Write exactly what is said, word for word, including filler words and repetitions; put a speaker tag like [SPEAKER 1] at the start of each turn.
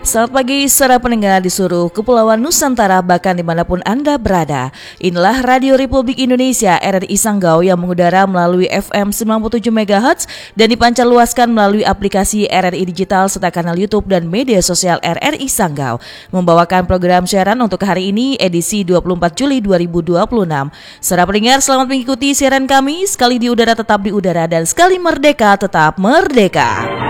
[SPEAKER 1] Selamat pagi saudara pendengar di seluruh Kepulauan Nusantara bahkan dimanapun Anda berada. Inilah Radio Republik Indonesia R R I Sanggau yang mengudara melalui F M sembilan puluh tujuh megahertz dan dipancarluaskan melalui aplikasi R R I Digital serta kanal YouTube dan media sosial R R I Sanggau. Membawakan program siaran untuk hari ini edisi dua puluh empat Juli dua ribu dua puluh enam. Saudara pendengar, selamat mengikuti siaran kami. Sekali di udara tetap di udara dan sekali merdeka tetap merdeka.